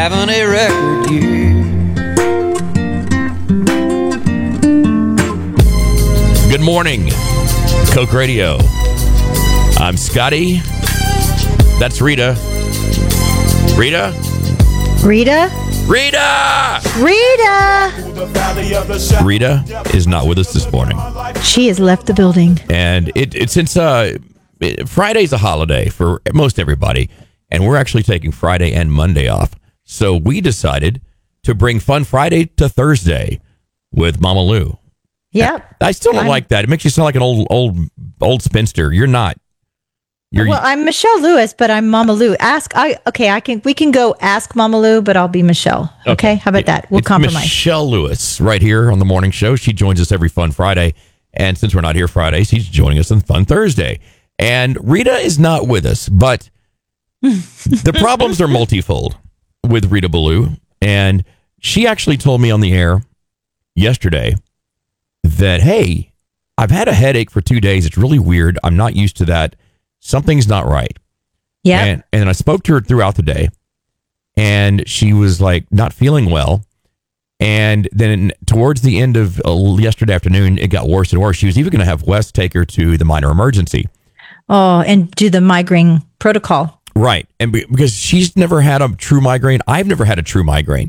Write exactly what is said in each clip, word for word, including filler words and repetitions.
having a record year. Good morning, Coke Radio. I'm Scotty. That's Rita. Rita? Rita? Rita! Rita! Rita is not with us this morning. She has left the building. And it, it since uh, it, Friday's a holiday for most everybody, and we're actually taking Friday and Monday off. So we decided to bring Fun Friday to Thursday with Mama Lou. Yep. I still don't I'm, like that. It makes you sound like an old, old, old spinster. You're not. You're, well, I'm Michelle Lewis, but I'm Mama Lou. Ask, I okay. I can. We can go ask Mama Lou, but I'll be Michelle. Okay, okay? How about that? We'll it's compromise. Michelle Lewis, right here on the morning show. She joins us every Fun Friday, and since we're not here Fridays, she's joining us on Fun Thursday. And Rita is not with us, but the problems are multifold with Rita Ballou, and she actually told me on the air yesterday that, hey, I've had a headache for two days. It's really weird. I'm not used to that. Something's not right. Yeah. And, and I spoke to her throughout the day, and she was like not feeling well. And then towards the end of uh, yesterday afternoon, it got worse and worse. She was even going to have Wes take her to the minor emergency. Oh, and do the migraine protocol. Right. And be, because she's never had a true migraine. I've never had a true migraine.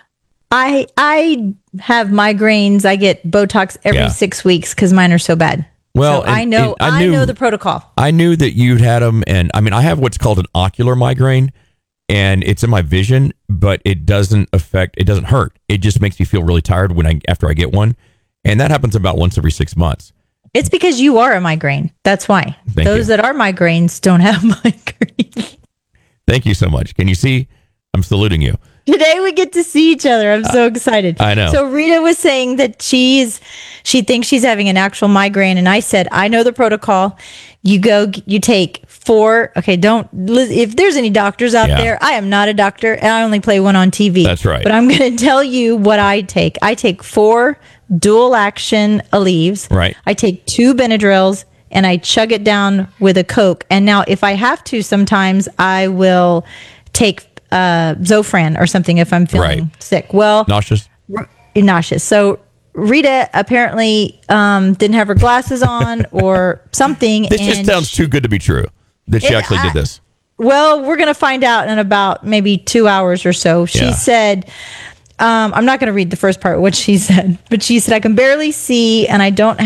I I have migraines. I get Botox every Yeah. six weeks because mine are so bad. Well, so and, I know and I, I knew, know the protocol. I knew that you'd had them, and I mean, I have what's called an ocular migraine, and it's in my vision, but it doesn't affect. It doesn't hurt. It just makes me feel really tired when I after I get one, and that happens about once every six months. It's because you are a migraine. That's why. Thank Those you. that are migraines don't have migraines. Thank you so much. Can you see? I'm saluting you. Today we get to see each other. I'm so excited. I know. So Rita was saying that she's she thinks she's having an actual migraine, and I said, I know the protocol. You go, you take four. Okay, don't. If there's any doctors out Yeah. there, I am not a doctor, and I only play one on T V. That's right. But I'm going to tell you what I take. I take four dual action Aleve. Right. I take two Benadryls, and I chug it down with a Coke. And now, if I have to, sometimes I will take uh Zofran or something if I'm feeling Right. sick. Well, Nauseous. r- nauseous. So Rita apparently um didn't have her glasses on or something. This just and sounds too good to be true that she It- actually I- did this. Well, we're going to find out in about maybe two hours or so. She Yeah. said, um, I'm not going to read the first part, what she said, but she said, I can barely see and I don't